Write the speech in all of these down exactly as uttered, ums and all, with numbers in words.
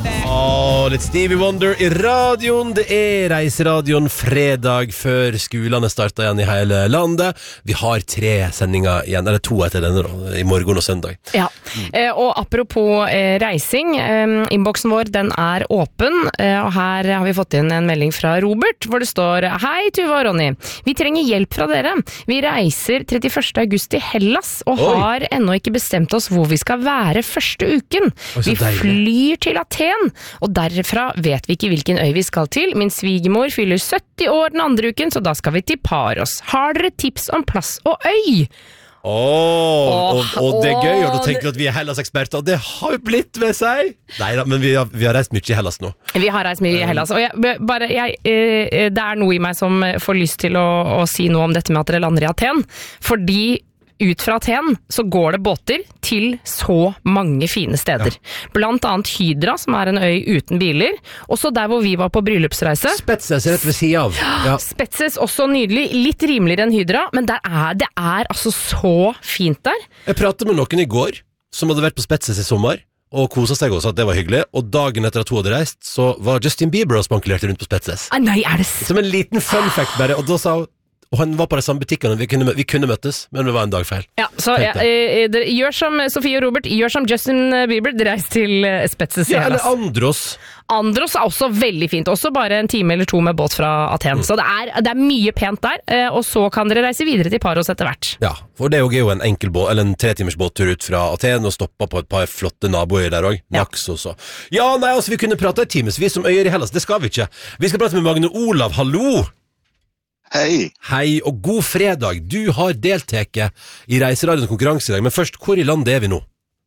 Åh, litt Stevie Wonder I radioen. Det er Reiseradioen fredag før skolene starter igjen I hele landet. Vi har tre sendinger igjen, eller to etter denne da, I morgen og søndag. Ja, mm. eh, og apropos eh, reising, eh, innboksen vår den er åpen, eh, og her har vi fått inn en melding fra Robert, hvor det står: Hei Tuva og Ronny, vi trenger hjelp fra dere. Vi reiser trettiførste august til Hellas, og Oi. Har ennå ikke bestemt oss hvor vi skal være første uken. Oi, vi flyr til Aten, og derfra vet vi ikke hvilken øy vi skal til. Min svigermor fyller sytti år den andre uken, så da skal vi til Paros. Har dere tips om plass og øy? Åh, oh, og, og det er gøy, og da tenker vi at vi er Hellas-eksperter, og det har vi blitt ved seg. Neida, men vi har, vi har reist mye I Hellas nå. Vi har reist mye I Hellas, og jeg, bare, jeg, det er noe I meg som får lyst til å, å si noe om dette med at dere lander I Aten, fordi ut fra Aten så går det båter til så mange fine steder. Ja. Blant annet Hydra, som er en øy uten biler. Også der hvor vi var på bryllupsreise. Spetses rett ved siden av. Ja. Spetses også nydelig. Litt rimeligere enn Hydra, men der er, det er altså så fint der. Jeg pratet med noen I går, som hadde vært på Spetses I sommer, og koset seg også at det var hyggelig. Og dagen etter at hun hadde reist, så var Justin Bieber og spankulerte rundt på Spetses. Ah, nei, er det s- Som en liten fun fact bare, og da sa hun, og han var på de samme butikkene, vi kunne, vi kunne møttes, men det var en dag feil. Ja, så ja, eh, dere gjør som Sofie og Robert, gjør som Justin Bieber, dere reiser til Spetses I Ja, eller Hellas. Andros. Andros er også veldig fint, også bare en time eller to med båt fra Aten. Mm. Så det er, det er mye pent der, eh, og så kan dere reise videre til Paros etter hvert. Ja, for det er jo en enkel båt, eller en tre timers båttur ut fra Aten, og stoppa på et par flotte naboer der også, Max ja. Også. Ja, nei, altså vi kunne prate et timesvis om øyer I Hellas, det skal vi ikke. Vi skal prate med Magne Olav, hallo! Hei. Hei, og god fredag. Du har delteket I Reiseradioens konkurranse I dag, men først, hvor I landet er vi nå?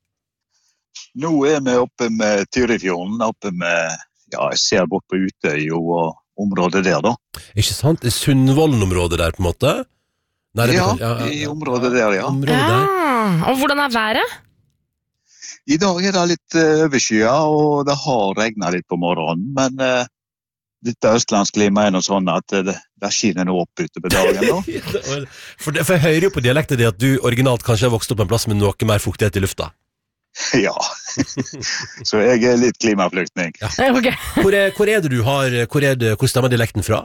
Nå er vi oppe med Tyrifjorden, oppe med, ja, jeg ser bort på Utøy og området der da. Ikke sant? Det er Sundvolden-området der på en måte? Nei, det ja, kan, ja, ja, I området der, ja. Området der. Ja, og hvordan er været? I dag er det litt uh, overskya, og det har regnet litt på morgenen, men uh, dette østlandsklimaet er noe sånn at uh, det, det skinner noe opp ute på dagen da. for, det, for jeg hører jo på dialektet din at du originalt kanskje har vokst opp på en plass med noe mer fuktighet I lufta. Ja, så jeg er litt klimaflyktning. Ja. Okay. hvor, er, hvor er det du har, hvor, er det, hvor stammer dialekten fra?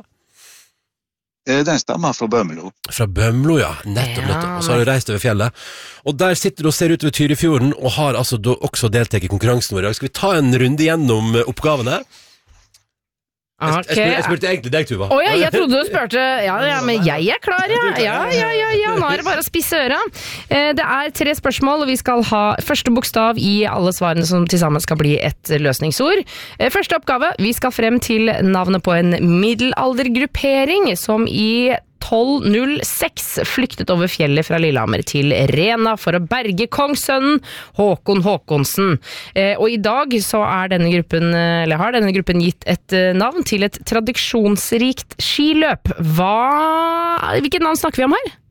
Den stammer fra Bømlo. Fra Bømlo, ja. Nettopp, nettopp. Og så har du reist over fjellet. Og der sitter du og ser ut ved Tyrifjorden, og har altså også deltatt I konkurransen vår. Skal vi ta en runde gjennom oppgavene? Okay. Jeg, jeg, spurte, jeg spurte egentlig deg, Tuva. Åja, jeg trodde du spurte. Ja, ja, men jeg er klar, ja. Ja, ja, ja, ja. Nå er det bare å spisse øra. Det er tre spørsmål, og vi skal ha første bokstav I alle svarene som til sammen skal bli et løsningsord. Første oppgave, vi skal frem til navnet på en middelaldergruppering som I tolv null seks flyktet over fjellet fra Lillehammer til Rena for å berge kongssønnen Håkon Håkonsen. Eh, og I dag så er denne gruppen, eller har denne gruppen gitt et uh, navn til et tradisjonsrikt skiløp. Hva, hvilket navn snakker vi om her?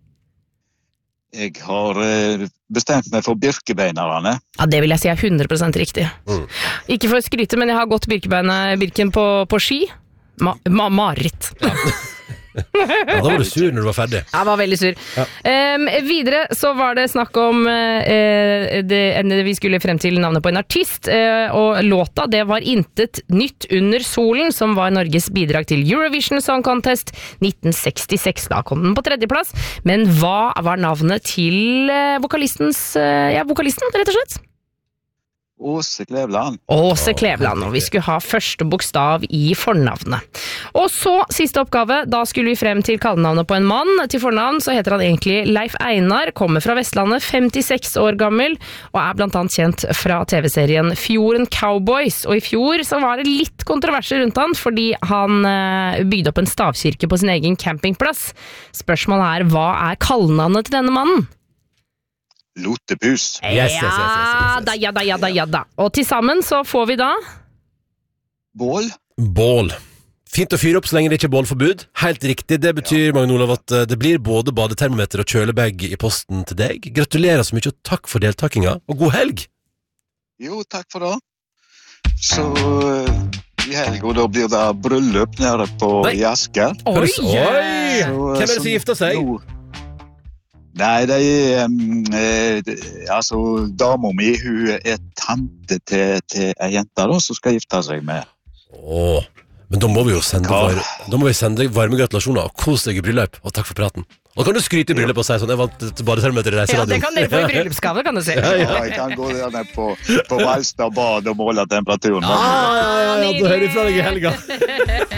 Jeg har uh, bestemt meg for Birkebeinerne. Ja, det vil jeg si er hundre prosent riktig. Mm. Ikke for å skryte, men jeg har gått Birkebeine, Birken på, på ski. Ma, ma, Marit. Ja. Ja, da var du sur når du var ferdig. Jeg var veldig sur. Ja. Um, videre så var det snakk om uh, det, vi skulle frem til navnet på en artist, uh, og låta det var Intet nytt under solen, som var Norges bidrag til Eurovision Song Contest nitten sekstiseks. Da kom den på tredjeplass. Men hva var navnet til uh, vokalistens, uh, ja, vokalisten, rett og slett? Åse Klevland. Åse Klevland, og vi skulle ha første bokstav I fornavnet. Og så, siste oppgave, da skulle vi frem til kallenavnet på en mann. Til fornavn så heter han egentlig Leif Einar, kommer fra Vestlandet, femtiseks år gammel, og er blant annet kjent fra TV-serien Fjorden Cowboys. Og I fjor så var det litt kontroverser rundt han, fordi han eh, bygde opp en stavkirke på sin egen campingplass. Spørsmålet er, hva er kallenavnet til denne mannen? Lotepus. Yes, yes, yes, yes, yes, yes. Da, ja da, ja da, ja da. Og til sammen så får vi da Bål. Bål. Fint å fyre opp så lenge det ikke er bålforbud. Helt riktig, det betyr, Magne Olav, at det blir både badetermometer og kjølebag I posten til deg. Gratulerer så mye, og takk for deltakinga, og god helg! Jo, takk for det. Så I helg, og da blir det bryllup nede på Asker. Oi! Oi! Hvem er det som gifter seg? Nå, Nei, det er um, eh, det, altså, dama mi, hun er tante til, til en jente da, som skal gifte seg med. Åh, men da må vi jo sende, var, da må vi sende varme gratulasjoner og kos deg i bryllup, og takk for praten. Og kan du skryte i bryllup og si sånn, jeg vant et badetermometer i reiseradioen. Ja, det kan dere få i bryllupsgave, kan du si. Ja, ja, jeg kan gå der ned på, på Valstad bad og måle temperaturen. Ah, ja, ja, ja, da hører vi fra deg i helga.